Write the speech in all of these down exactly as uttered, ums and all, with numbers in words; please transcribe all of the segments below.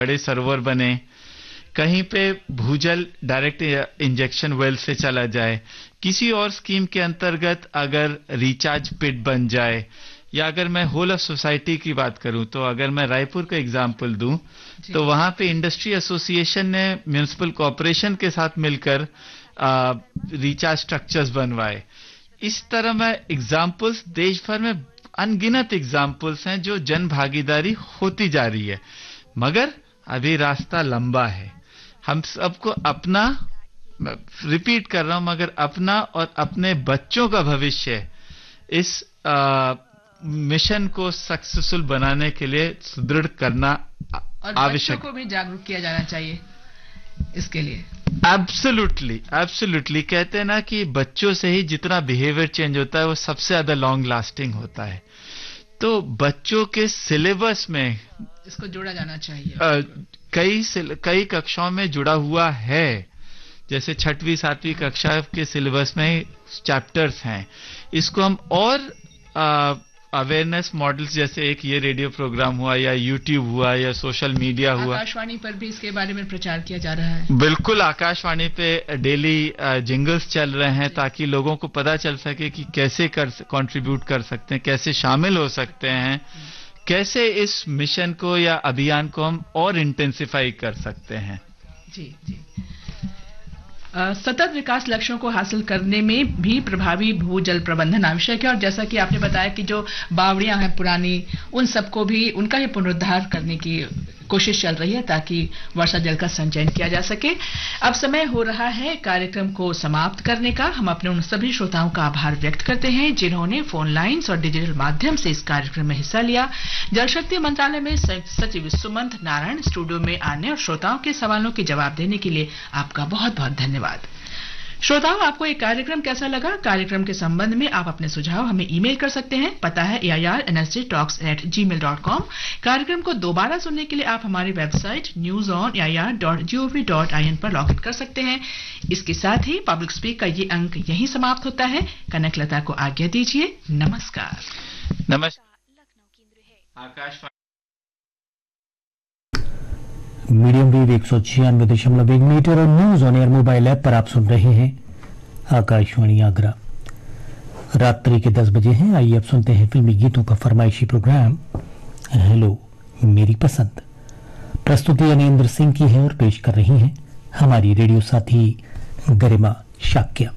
बड़े सरोवर बने, कहीं पे भूजल डायरेक्ट इंजेक्शन वेल से चला जाए, किसी और स्कीम के अंतर्गत अगर रिचार्ज पिट बन जाए, या अगर मैं होल ऑफ सोसाइटी की बात करूं तो अगर मैं रायपुर का एग्जांपल दूं तो वहां पे इंडस्ट्री एसोसिएशन ने म्युनिसिपल कॉर्पोरेशन के साथ मिलकर रिचार्ज स्ट्रक्चर्स बनवाए। इस तरह मैं एग्जांपल्स देश भर में अनगिनत एग्जांपल्स हैं जो जन भागीदारी होती जा रही है, मगर अभी रास्ता लंबा है। हम सबको अपना, रिपीट कर रहा हूं, मगर अपना और अपने बच्चों का भविष्य इस आ, मिशन को सक्सेसफुल बनाने के लिए सुदृढ़ करना आवश्यक, बच्चों को भी जागरूक किया जाना चाहिए इसके लिए। एब्सोल्युटली एब्सोल्युटली कहते हैं ना कि बच्चों से ही जितना बिहेवियर चेंज होता है वो सबसे ज्यादा लॉन्ग लास्टिंग होता है। तो बच्चों के सिलेबस में इसको जोड़ा जाना चाहिए। आ, कई कई कक्षाओं में जुड़ा हुआ है, जैसे छठवीं सातवीं कक्षा के सिलेबस में चैप्टर्स हैं। इसको हम और आ, अवेयरनेस मॉडल्स, जैसे एक ये रेडियो प्रोग्राम हुआ या यूट्यूब हुआ या सोशल मीडिया हुआ, आकाशवाणी पर भी इसके बारे में प्रचार किया जा रहा है। बिल्कुल, आकाशवाणी पे डेली जिंगल्स चल रहे हैं ताकि लोगों को पता चल सके कि कैसे कर कंट्रीब्यूट कर सकते हैं, कैसे शामिल हो सकते हैं, कैसे इस मिशन को या अभियान को हम और इंटेंसिफाई कर सकते हैं। जी जी Uh, सतत विकास लक्ष्यों को हासिल करने में भी प्रभावी भूजल प्रबंधन आवश्यक है। और जैसा कि आपने बताया कि जो बावड़ियां हैं पुरानी, उन सबको भी उनका ही पुनरुद्धार करने की कोशिश चल रही है ताकि वर्षा जल का संचयन किया जा सके। अब समय हो रहा है कार्यक्रम को समाप्त करने का। हम अपने उन सभी श्रोताओं का आभार व्यक्त करते हैं जिन्होंने फोन लाइन्स और डिजिटल माध्यम से इस कार्यक्रम में हिस्सा लिया। जल शक्ति मंत्रालय में संयुक्त सचिव सुमंत नारायण स्टूडियो में आने और श्रोताओं के सवालों के जवाब देने के लिए आपका बहुत बहुत धन्यवाद। श्रोताओं, आपको ये कार्यक्रम कैसा लगा? कार्यक्रम के संबंध में आप अपने सुझाव हमें ईमेल कर सकते हैं। पता है ए I R N S D talks eight ji mail dot com. कार्यक्रम को दोबारा सुनने के लिए आप हमारी website news on A I R dot G O V dot I N पर लॉग इन कर सकते हैं। इसके साथ ही पब्लिक स्पीक का ये अंक यहीं समाप्त होता है। कनकलता को आज्ञा दीजिए। नमस्कार। नमस्कार। आकाशवाणी मीडियम वेव एक सौ छियानवे दशमलव एक मीटर और news on air mobile app पर आप सुन रहे हैं आकाशवाणी आगरा। रात्रि के दस बजे हैं। आइए अब सुनते हैं फिल्मी गीतों का फरमाइशी प्रोग्राम हेलो मेरी पसंद। प्रस्तुति अनिंद्र सिंह की है और पेश कर रही हैं हमारी रेडियो साथी गरिमा शाक्या।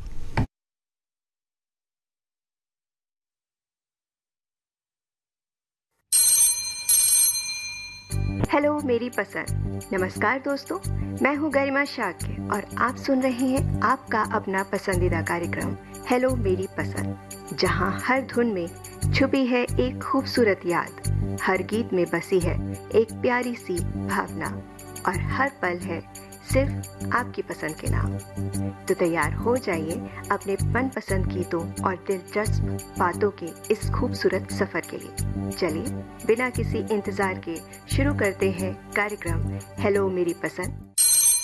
हेलो मेरी पसंद। नमस्कार दोस्तों, मैं हूँ गरिमा शाक्य और आप सुन रहे हैं आपका अपना पसंदीदा कार्यक्रम हेलो मेरी पसंद, जहाँ हर धुन में छुपी है एक खूबसूरत याद, हर गीत में बसी है एक प्यारी सी भावना और हर पल है सिर्फ आपकी पसंद के नाम। तो तैयार हो जाइए अपने मनपसंद गीतों और दिलचस्प बातों के इस खूबसूरत सफर के लिए। चलिए बिना किसी इंतजार के शुरू करते हैं कार्यक्रम हेलो मेरी पसंद।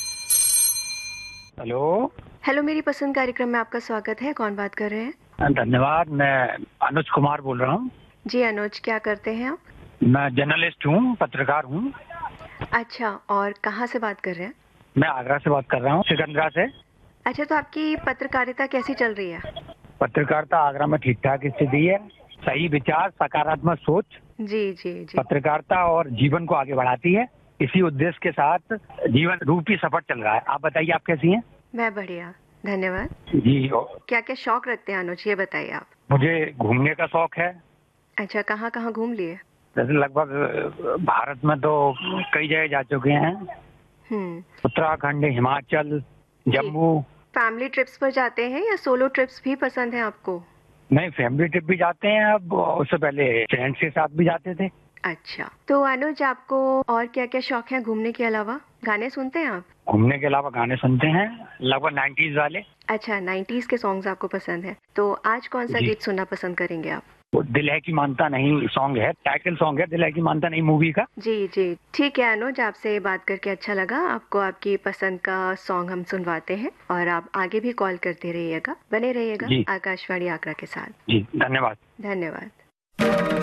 हेलो हेलो मेरी पसंद कार्यक्रम में आपका स्वागत है। कौन बात कर रहे हैं? धन्यवाद, मैं अनुज कुमार बोल रहा हूँ। जी अनुज, क्या करते हैं आप? मैं जर्नलिस्ट हूँ, पत्रकार हूँ। अच्छा, और कहाँ से बात कर रहे हैं? मैं आगरा से बात कर रहा हूँ, सिकंदरा से। अच्छा, तो आपकी पत्रकारिता कैसी चल रही है? पत्रकारिता आगरा में ठीक ठाक स्थिति है। सही विचार, सकारात्मक सोच जी जी जी पत्रकारिता और जीवन को आगे बढ़ाती है। इसी उद्देश्य के साथ जीवन रूपी सफर चल रहा है। आप बताइए, आप कैसी हैं? मैं बढ़िया, धन्यवाद। जी। क्या क्या शौक रखते हैं अनुज, ये बताइए आप। मुझे घूमने का शौक है। अच्छा, कहाँ कहाँ घूम लिए? जैसे लगभग भारत में तो कई जगह जा चुके हैं। उत्तराखंड, हिमाचल, जम्मू। फैमिली ट्रिप्स पर जाते हैं या सोलो ट्रिप्स भी पसंद है आपको? नहीं, फैमिली ट्रिप भी जाते हैं, अब उससे पहले फ्रेंड्स के साथ भी जाते थे। अच्छा, तो अनुज आपको और क्या क्या शौक है घूमने के अलावा? गाने सुनते हैं आप? घूमने के अलावा गाने सुनते हैं, लगभग नाइन्टीज वाले। अच्छा, नाइन्टीज के सॉन्ग्स आपको पसंद है। तो आज कौन सा गीत सुनना पसंद करेंगे आप? वो दिल है कि मानता नहीं सॉन्ग है, टाइटल सॉन्ग है दिल है कि मानता नहीं मूवी का। जी जी ठीक है अनुज, आपसे बात करके अच्छा लगा। आपको आपकी पसंद का सॉन्ग हम सुनवाते हैं और आप आगे भी कॉल करते रहिएगा, बने रहिएगा आकाशवाणी आगरा के साथ। जी, धन्यवाद। धन्यवाद।